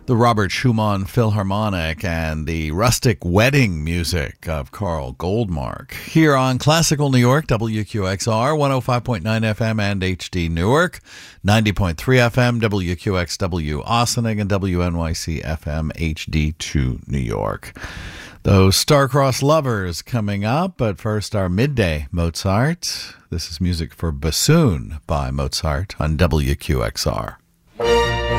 The Robert Schumann Philharmonic and the rustic wedding music of Carl Goldmark. Here on Classical New York, WQXR, 105.9 FM and HD Newark, 90.3 FM, WQXW Ossining, and WNYC FM HD2 New York. Those Star-Crossed Lovers coming up, but first our midday Mozart. This is music for bassoon by Mozart on WQXR.